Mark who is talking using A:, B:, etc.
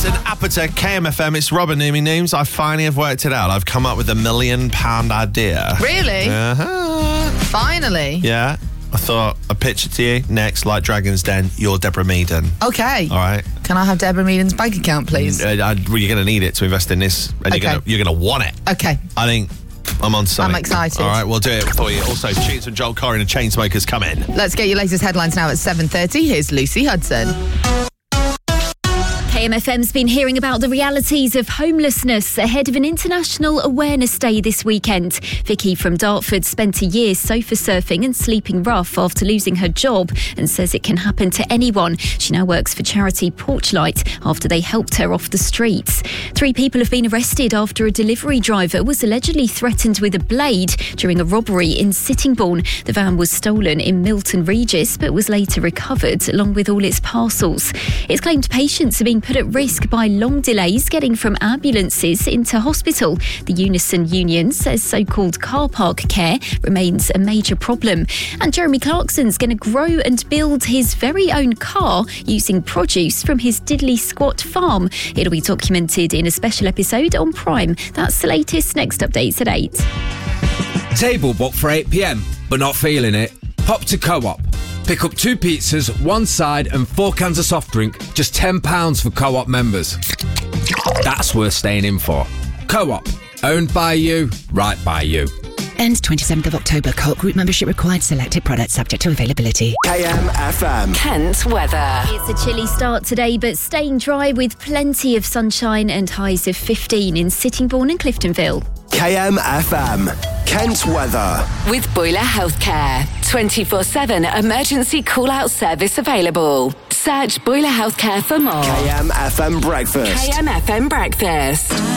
A: Listen, Apata, KMFM, it's Robin Noomy Nooms. I finally have worked it out. I've come up with $1 million idea.
B: Really?
A: Uh-huh.
B: Finally?
A: Yeah. I thought I'd pitch it to you. Next, like Dragon's Den, you're Deborah Meaden.
B: Okay.
A: All right.
B: Can I have Deborah Meaden's bank account, please?
A: You're going to need it to invest in this, and
B: Okay.
A: you're going to want it.
B: Okay.
A: I think I'm on something.
B: I'm excited.
A: All right, we'll do it for you. Also, tunes from Joel Corry and the Chainsmokers come in.
B: Let's get your latest headlines now at 7:30. Here's Lucy Hudson.
C: KMFM's been hearing about the realities of homelessness ahead of an International Awareness Day this weekend. Vicky from Dartford spent a year sofa surfing and sleeping rough after losing her job and says it can happen to anyone. She now works for charity Porchlight after they helped her off the streets. 3 people have been arrested after a delivery driver was allegedly threatened with a blade during a robbery in Sittingbourne. The van was stolen in Milton Regis but was later recovered along with all its parcels. It's claimed patients are being put at risk by long delays getting from ambulances into hospital. The Unison Union says so-called car park care remains a major problem. And Jeremy Clarkson's going to grow and build his very own car using produce from his diddly squat farm. It'll be documented in a special episode on Prime. That's the latest. Next updates at 8.
D: Table booked for 8 p.m, but not feeling it? Pop to Co-op. Pick up 2 pizzas, 1 side and 4 cans of soft drink, just £10 for Co-op members. That's worth staying in for. Co-op, owned by you, right by you.
E: Ends 27th of October. Co-op group membership required. Selected products subject to availability.
F: KMFM.
E: Kent weather.
C: It's a chilly start today, but staying dry with plenty of sunshine and highs of 15 in Sittingbourne and Cliftonville.
F: KMFM. Kent weather.
E: With Boiler Healthcare. 24/7 emergency call-out service available. Search Boiler Healthcare for more.
F: KMFM breakfast.
E: KMFM breakfast.